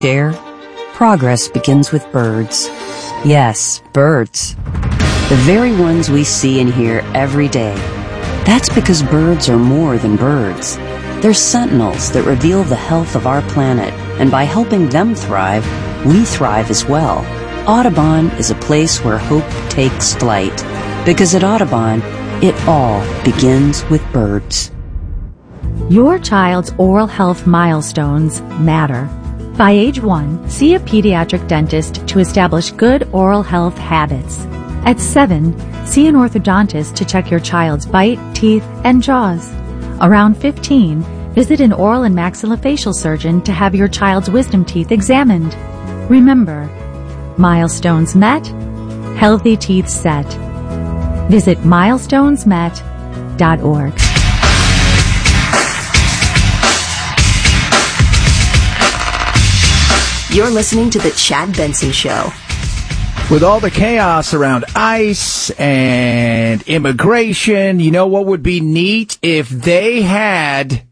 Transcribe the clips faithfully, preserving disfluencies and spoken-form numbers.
Dare? Progress begins with birds. Yes, birds. The very ones we see and hear every day. That's because birds are more than birds. They're sentinels that reveal the health of our planet, and by helping them thrive, we thrive as well. Audubon is a place where hope takes flight, because at Audubon, it all begins with birds. Your child's oral health milestones matter. By age one, see a pediatric dentist to establish good oral health habits. At seven, see an orthodontist to check your child's bite, teeth, and jaws. Around fifteen, visit an oral and maxillofacial surgeon to have your child's wisdom teeth examined. Remember, milestones met, healthy teeth set. Visit milestones met dot org. You're listening to The Chad Benson Show. With all the chaos around ICE and immigration, you know what would be neat? If they had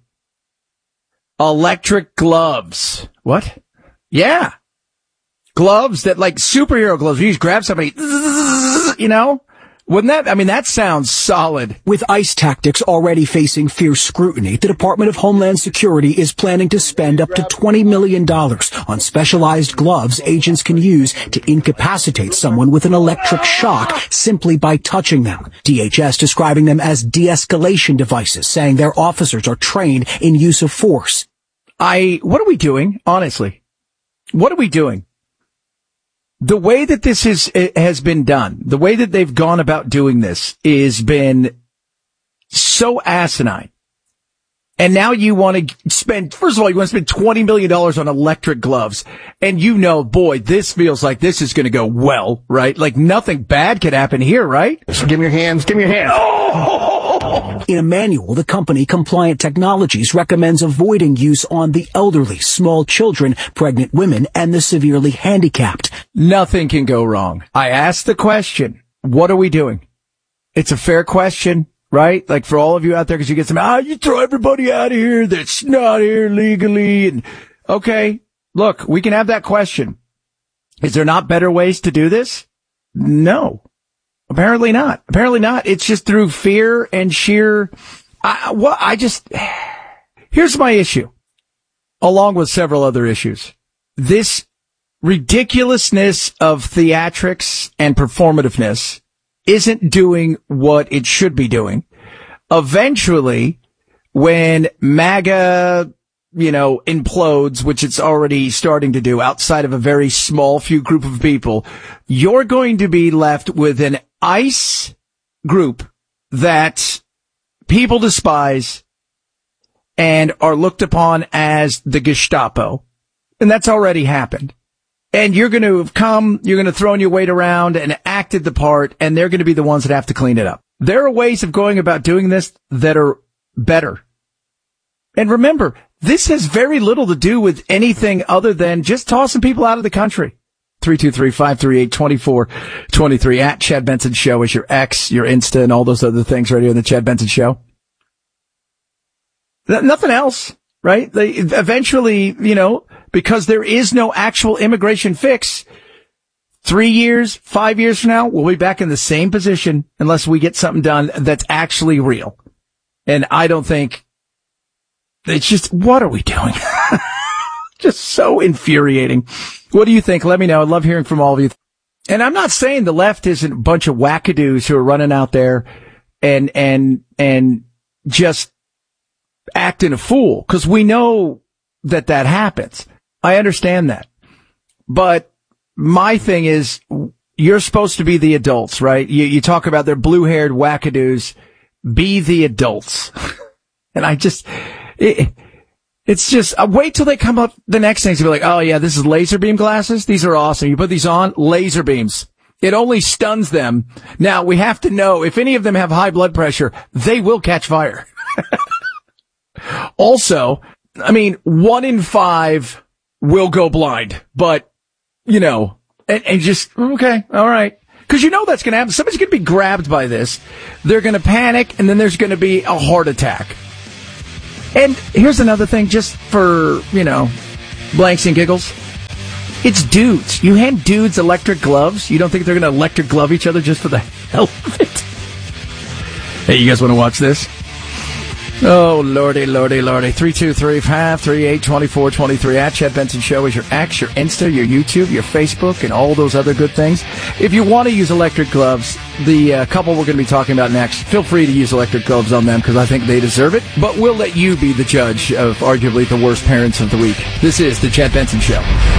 electric gloves. What? Yeah. Gloves that, like superhero gloves. You just grab somebody, you know? Wouldn't that, I mean, that sounds solid. With ICE tactics already facing fierce scrutiny, the Department of Homeland Security is planning to spend up to twenty million dollars on specialized gloves agents can use to incapacitate someone with an electric shock simply by touching them. D H S describing them as de-escalation devices, saying their officers are trained in use of force. I, what are we doing? Honestly, what are we doing? The way that this is, has been done, the way that they've gone about doing this is been so asinine. And now you want to spend, first of all, you want to spend twenty million dollars on electric gloves. And you know, boy, this feels like this is going to go well, right? Like nothing bad could happen here, right? So give me your hands, give me your hands. Oh! In a manual, the company Compliant Technologies recommends avoiding use on the elderly, small children, pregnant women, and the severely handicapped. Nothing can go wrong. I asked the question, what are we doing? It's a fair question, right? Like for all of you out there, because you get some, ah, you throw everybody out of here that's not here legally. And okay, look, we can have that question. Is there not better ways to do this? No. Apparently not. Apparently not. It's just through fear and sheer, I, well, I just, here's my issue, along with several other issues. This ridiculousness of theatrics and performativeness isn't doing what it should be doing. Eventually, when MAGA, you know, implodes, which it's already starting to do outside of a very small few group of people, you're going to be left with an ICE group that people despise and are looked upon as the Gestapo. And that's already happened. And you're going to have come, you're going to throw your weight around and acted the part, and they're going to be the ones that have to clean it up. There are ways of going about doing this that are better. And remember, this has very little to do with anything other than just tossing people out of the country. three two three, five three eight, two four two three at Chad Benson Show is your X, your Insta, and all those other things right here on the Chad Benson Show. Th- nothing else, right? They eventually, you know, because there is no actual immigration fix, three years, five years from now, we'll be back in the same position unless we get something done that's actually real. And I don't think, it's just, what are we doing? Just so infuriating. What do you think? Let me know. I'd love hearing from all of you. And I'm not saying the left isn't a bunch of wackadoos who are running out there and, and, and just acting a fool, because we know that that happens. I understand that. But my thing is, you're supposed to be the adults, right? You, you talk about their blue-haired wackadoos. Be the adults. And I just, it, it's just, uh, wait till they come up the next thing to be like, oh yeah, this is laser beam glasses. These are awesome. You put these on, laser beams. It only stuns them. Now we have to know if any of them have high blood pressure, they will catch fire. Also, I mean, one in five will go blind, but you know, and, and just, okay, all right. Cause you know that's going to happen. Somebody's going to be grabbed by this. They're going to panic, and then there's going to be a heart attack. And here's another thing, just for, you know, blanks and giggles. It's dudes. You hand dudes electric gloves. You don't think they're going to electric glove each other just for the hell of it? Hey, you guys want to watch this? Oh, lordy, lordy, lordy. three two three, five three eight, two four two three. At Chad Benson Show is your X, your Insta, your YouTube, your Facebook, and all those other good things. If you want to use electric gloves, the uh, couple we're going to be talking about next, feel free to use electric gloves on them because I think they deserve it. But we'll let you be the judge of arguably the worst parents of the week. This is the Chad Benson Show.